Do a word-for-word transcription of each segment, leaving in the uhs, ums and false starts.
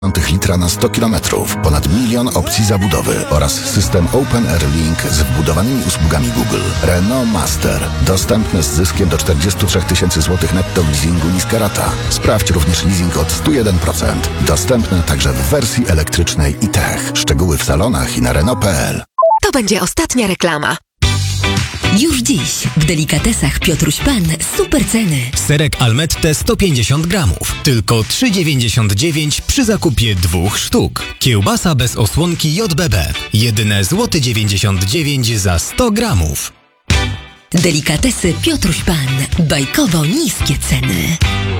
litra na sto kilometrów, ponad milion opcji zabudowy oraz system Open Air Link z wbudowanymi usługami Google. Renault Master. Dostępny z zyskiem do czterdzieści trzy tysiące złotych netto w leasingu niska rata. Sprawdź również leasing od sto jeden procent. Dostępny także w wersji elektrycznej i tech. Szczegóły w salonach i na Renault kropka p l. To będzie ostatnia reklama. Już dziś w Delikatesach Piotruś Pan super ceny. Serek Almette sto pięćdziesiąt gramów. Tylko trzy dziewięćdziesiąt dziewięć przy zakupie dwóch sztuk. Kiełbasa bez osłonki J B B. Jedyne złoty dziewięćdziesiąt dziewięć za sto gramów. Delikatesy Piotruś Pan. Bajkowo niskie ceny.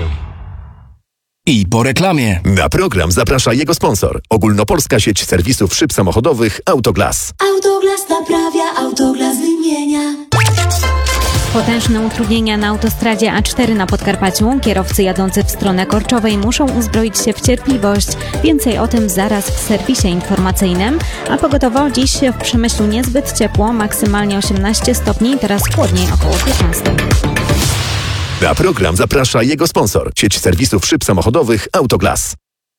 I po reklamie. Na program zaprasza jego sponsor. Ogólnopolska sieć serwisów szyb samochodowych Autoglas. Autoglas naprawia, Autoglas wymienia. Potężne utrudnienia na autostradzie A cztery na Podkarpaciu. Kierowcy jadący w stronę Korczowej muszą uzbroić się w cierpliwość. Więcej o tym zaraz w serwisie informacyjnym. A pogotowo dziś w Przemyślu niezbyt ciepło, maksymalnie osiemnaście stopni, teraz chłodniej, około piętnaście. Na program zaprasza jego sponsor. Sieć serwisów szyb samochodowych Autoglas.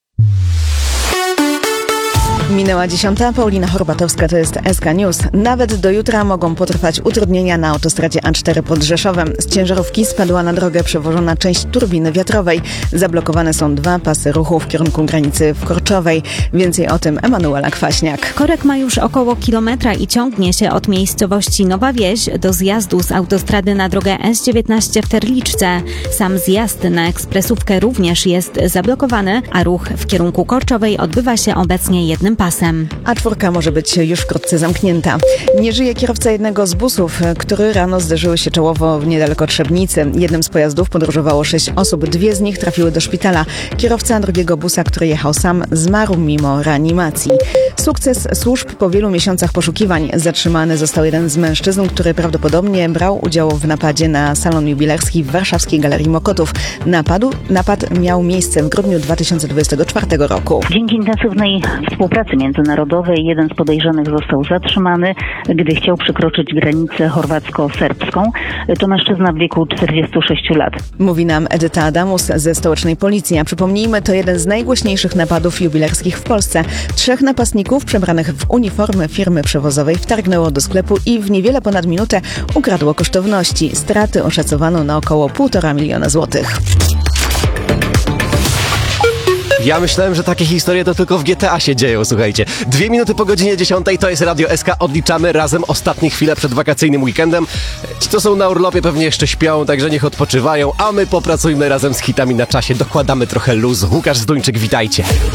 Minęła dziesiąta, Paulina Horbatowska, to jest S K News. Nawet do jutra mogą potrwać utrudnienia na autostradzie A cztery pod Rzeszowem. Z ciężarówki spadła na drogę przewożona część turbiny wiatrowej. Zablokowane są dwa pasy ruchu w kierunku granicy w Korczowej. Więcej o tym Emanuela Kwaśniak. Korek ma już około kilometra i ciągnie się od miejscowości Nowa Wieś do zjazdu z autostrady na drogę S dziewiętnaście w Terliczce. Sam zjazd na ekspresówkę również jest zablokowany, a ruch w kierunku Korczowej odbywa się obecnie jednym pasem. A czwórka może być już wkrótce zamknięta. Nie żyje kierowca jednego z busów, który rano zderzyły się czołowo niedaleko Trzebnicy. Jednym z pojazdów podróżowało sześć osób, dwie z nich trafiły do szpitala. Kierowca drugiego busa, który jechał sam, zmarł mimo reanimacji. Sukces służb po wielu miesiącach poszukiwań. Zatrzymany został jeden z mężczyzn, który prawdopodobnie brał udział w napadzie na salon jubilerski w warszawskiej Galerii Mokotów. Napadu, napad miał miejsce w grudniu dwa tysiące dwudziestego czwartego roku. Dzięki intensywnej współpracy międzynarodowej jeden z podejrzanych został zatrzymany, gdy chciał przekroczyć granicę chorwacko-serbską. To mężczyzna w wieku czterdziestu sześciu lat. Mówi nam Edyta Adamus ze stołecznej policji. A przypomnijmy, to jeden z najgłośniejszych napadów jubilerskich w Polsce. Trzech napastników przebranych w uniformy firmy przewozowej wtargnęło do sklepu i w niewiele ponad minutę ukradło kosztowności. Straty oszacowano na około półtora miliona złotych. Ja myślałem, że takie historie to tylko w G T A się dzieją, słuchajcie. Dwie minuty po godzinie dziesiątej, to jest Radio S K. Odliczamy razem ostatnie chwile przed wakacyjnym weekendem. Ci, co są na urlopie, pewnie jeszcze śpią, także niech odpoczywają, a my popracujmy razem z hitami na czasie. Dokładamy trochę luzu. Łukasz Zduńczyk, witajcie.